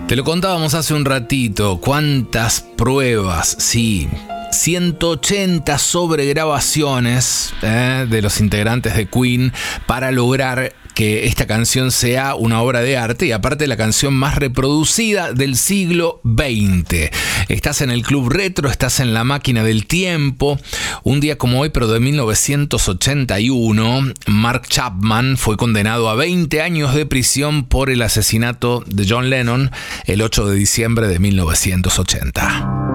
Te lo contábamos hace un ratito, cuántas pruebas, sí, 180 sobregrabaciones de los integrantes de Queen para lograr que esta canción sea una obra de arte y aparte la canción más reproducida del siglo XX. Estás en el Club Retro, estás en la máquina del tiempo. Un día como hoy, pero de 1981, Mark Chapman fue condenado a 20 años de prisión por el asesinato de John Lennon el 8 de diciembre de 1980.